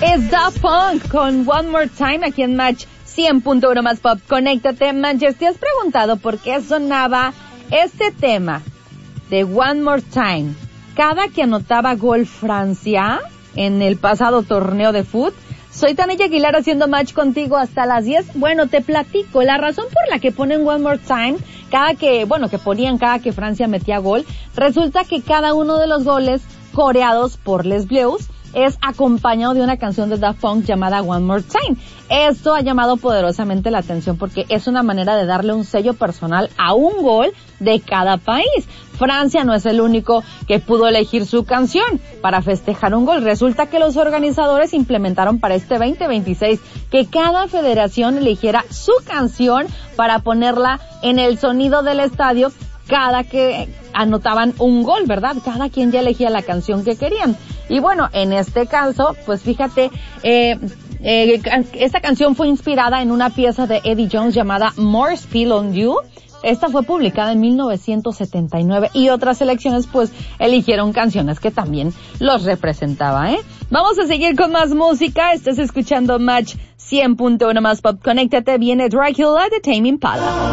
Es Daft Punk con One More Time aquí en Match 100.1 más pop. Conéctate, Manchester. ¿Te has preguntado por qué sonaba este tema de One More Time cada que anotaba gol Francia en el pasado torneo de fútbol? Soy Tania Aguilar haciendo Match contigo hasta las 10. Bueno, te platico. La razón por la que ponen One More Time que ponían cada que Francia metía gol, resulta que cada uno de los goles coreados por Les Bleus es acompañado de una canción de Daft Punk llamada One More Time. Esto ha llamado poderosamente la atención porque es una manera de darle un sello personal a un gol de cada país. Francia no es el único que pudo elegir su canción para festejar un gol. Resulta que los organizadores implementaron para este 2026 que cada federación eligiera su canción para ponerla en el sonido del estadio cada que anotaban un gol, ¿verdad? Cada quien ya elegía la canción que querían. Y bueno, en este caso, pues fíjate, esta canción fue inspirada en una pieza de Eddie Jones llamada More Spill on You. Esta fue publicada en 1979 y otras selecciones pues eligieron canciones que también los representaba, ¿eh? Vamos a seguir con más música. Estás escuchando Match 100.1 más pop. Conéctate, viene Dracula de Tame Impala.